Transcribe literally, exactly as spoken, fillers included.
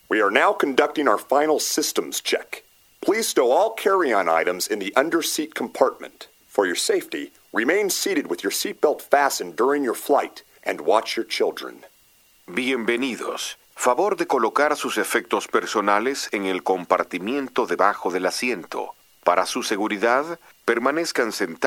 We are now conducting our final systems check. Please stow all carry-on items in the under-seat compartment. For your safety, remain seated with your seatbelt fastened during your flight and watch your children. Bienvenidos. Favor de colocar sus efectos personales en el compartimiento debajo del asiento. Para su seguridad, permanezcan sentados